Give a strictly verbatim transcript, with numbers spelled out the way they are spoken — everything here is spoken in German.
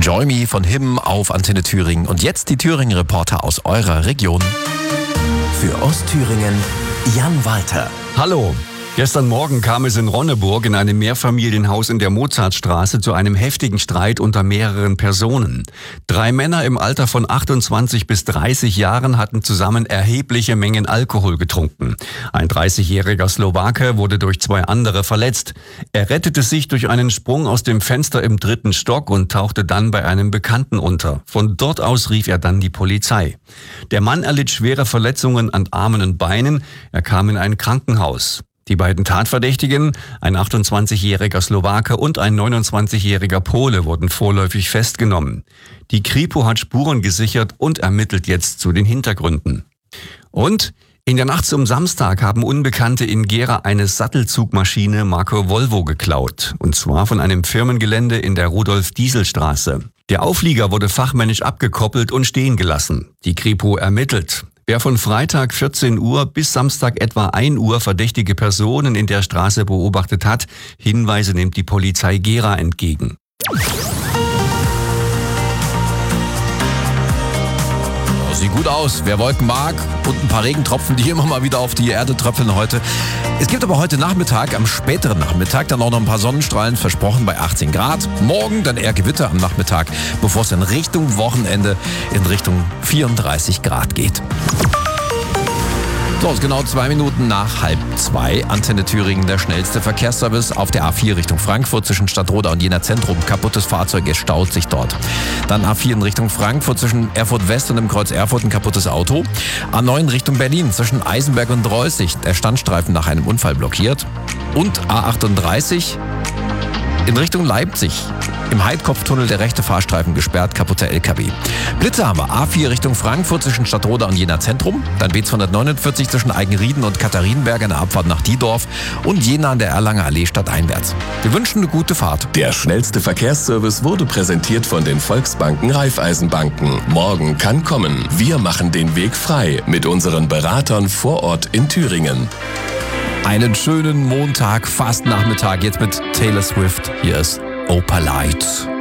Join Me von Him auf Antenne Thüringen. Und jetzt die Thüringen-Reporter aus eurer Region. Für Ostthüringen Jan Walter. Hallo. Gestern Morgen kam es in Ronneburg in einem Mehrfamilienhaus in der Mozartstraße zu einem heftigen Streit unter mehreren Personen. Drei Männer im Alter von achtundzwanzig bis dreißig Jahren hatten zusammen erhebliche Mengen Alkohol getrunken. Ein dreißigjähriger Slowake wurde durch zwei andere verletzt. Er rettete sich durch einen Sprung aus dem Fenster im dritten Stock und tauchte dann bei einem Bekannten unter. Von dort aus rief er dann die Polizei. Der Mann erlitt schwere Verletzungen an Armen und Beinen. Er kam in ein Krankenhaus. Die beiden Tatverdächtigen, ein achtundzwanzigjähriger Slowake und ein neunundzwanzigjähriger Pole, wurden vorläufig festgenommen. Die Kripo hat Spuren gesichert und ermittelt jetzt zu den Hintergründen. Und in der Nacht zum Samstag haben Unbekannte in Gera eine Sattelzugmaschine Marke Volvo geklaut. Und zwar von einem Firmengelände in der Rudolf-Diesel-Straße. Der Auflieger wurde fachmännisch abgekoppelt und stehen gelassen. Die Kripo ermittelt. Wer von Freitag vierzehn Uhr bis Samstag etwa ein Uhr verdächtige Personen in der Straße beobachtet hat, Hinweise nimmt die Polizei Gera entgegen. Sieht gut aus. Wer Wolken mag und ein paar Regentropfen, die immer mal wieder auf die Erde tröpfeln heute. Es gibt aber heute Nachmittag, am späteren Nachmittag, dann auch noch ein paar Sonnenstrahlen, versprochen bei achtzehn Grad. Morgen dann eher Gewitter am Nachmittag, bevor es in Richtung Wochenende in Richtung vierunddreißig Grad geht. So, es ist genau zwei Minuten nach halb zwei. Antenne Thüringen, der schnellste Verkehrsservice auf der A vier Richtung Frankfurt zwischen Stadtroda und Jena Zentrum. Kaputtes Fahrzeug, es staut sich dort. Dann A vier in Richtung Frankfurt zwischen Erfurt West und dem Kreuz Erfurt ein kaputtes Auto. A neun Richtung Berlin zwischen Eisenberg und Reußig. Der Standstreifen nach einem Unfall blockiert. Und A achtunddreißig in Richtung Leipzig. Im Heidkopftunnel der rechte Fahrstreifen gesperrt, kaputter L K W. Blitze haben wir. A vier Richtung Frankfurt zwischen Stadtroda und Jena Zentrum. Dann B zweihundertneunundvierzig zwischen Eigenrieden und Katharinenberg an der Abfahrt nach Diedorf. Und Jena an der Erlanger Allee stadteinwärts. Wir wünschen eine gute Fahrt. Der schnellste Verkehrsservice wurde präsentiert von den Volksbanken Raiffeisenbanken. Morgen kann kommen. Wir machen den Weg frei mit unseren Beratern vor Ort in Thüringen. Einen schönen Montag, fast Nachmittag, jetzt mit Taylor Swift. Hier ist Opalite.